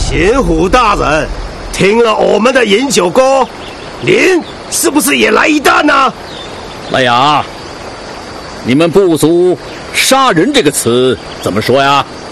秦虎大人，听了我们的饮酒歌，您是不是也来一担呢？ 来呀，你们部族杀人这个词怎么说呀？